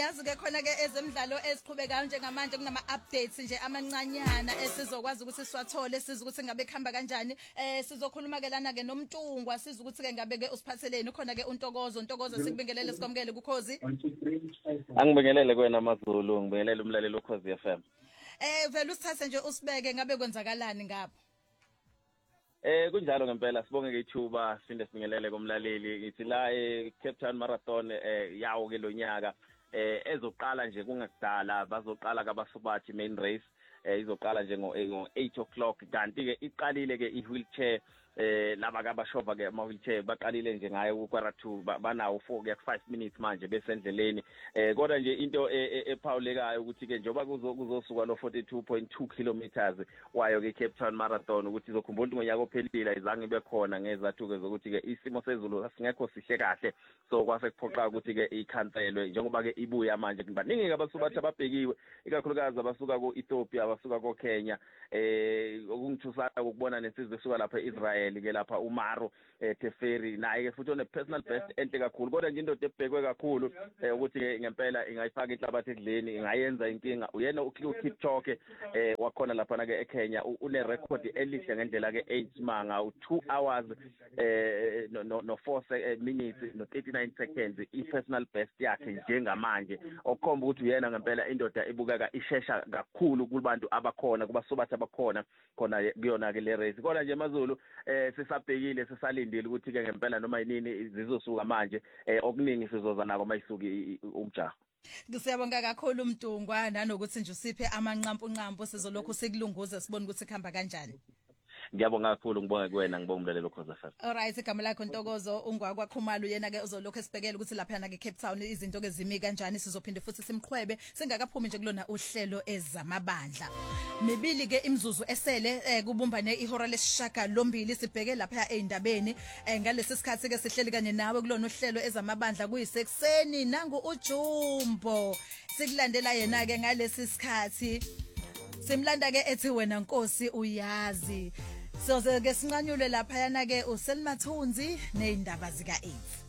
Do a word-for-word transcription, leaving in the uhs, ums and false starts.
ngiyazi ke khona ke ezemidlalo eziqhubekayo njengamanje kunama updates nje amancanyana esizokwazi ukuthi siwathole siza ukuthi ngabe khamba kanjani eh sizokhuluma ke lana ke noMntungwa siza ukuthi ke ngabe ke usiphatheleni khona ke uNtokozo uNtokozo sikubingelele sikomkele kuKhozi. Angibingelele kwena maZulu ngibingelele umlaleli uKhozi F M. Eh vele usithathe nje usibeke ngabe kwenzakalani ngapha. Eh kunjalo ngempela sibonge ke ithuba sinde singelele komlaleli ngithi la e Cape Town Marathon eh yawo ke lonyaka eh ezoqala nje kungakudala bazoqala kabasubathi main race eh izoqala nje ngo eight o'clock kanti ke iqalile ke i-wheelchair eh laba kabashova ke ama wheelchair baqalile nje ngayo ku quarter two banawo four ke five minutes manje besendleleni eh kodwa nje into ephawulekayo ukuthi ke njoba kuzosuka lo forty-two point two kilometers wayo ke Cape Town Marathon ukuthi izokhumbula ukuthi ngonyaka ophelile izange ibe khona ngezathu ke zokuthi ke isimo sezulu asingekho sihle kahle so kwase kuphoqa ukuthi ke ikhanselwe njengoba ke ibuya manje baningi abasubathi ababhekiwe ikakhulukazi abasuka ku Ethiopia abasuka ko Kenya eh okungithusayo ukubona nesizwe esuka lapha eIsrael ke lapha uMaro eh Teferi naye ke futhi one personal best enhle kakhulu kodwa nje into ebhekwe kakhulu ukuthi ke ngempela ingayifaka inhlabathi ekudleni ingayenza inkinga uyena uKipchoge eh wakhona lapha na ke eKenya une record elihle ngendlela ke eight manga u two hours eh no no four minutes no thirty-nine seconds i personal best yakhe njengamanje okukhomba ukuthi uyena ngempela indoda ebukeka ishesha kakhulu kubantu abakhona kubasobathi abakhona khona kuyona ke le race kodwa nje maZulu eh sisabhekile sisalindile ukuthi ke ngempela noma yinini zizosuka manje eh okuningi sizoza nako mayisuki umjaho. Siyabonga kakhulu uMntungwa nanokuthi nje usiphe amanqampu nqampu sizolokhu sikulunguza sibone ukuthi khamba kanjani. Ngiyabonga kakhulu ngibonge kuwena ngibonga umlaleli uKhozi F M. Alright igama lakho Ntokozo ungwakwa Khumalo yena ke uzolokho esibhekela ukuthi lapha na ke Cape Town izinto ke zimi kanjani sizophinde futhi simqhwebe singakaphumi nje kulona uhlelo ezamabandla. Mibili ke imzuzu esele eh, kubumbane ihora lesishaka lombili sibheke lapha eindabeni eh, ngalesi sikhathi ke sihleli kanye nawe kulona uhlelo ezamabandla kuyisekuseni nangu uJumbo sikulandela yena ke ngalesi sikhathi simlanda ke ethi wena Nkosi uyazi soze ke sinqanyule lapha yana ke uSelmathunzi neindaba zika eight.